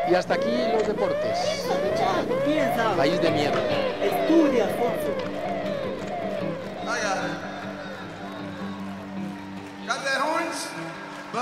Y hasta aquí los deportes. Piensa, País de mierda. estudia, Alfonso.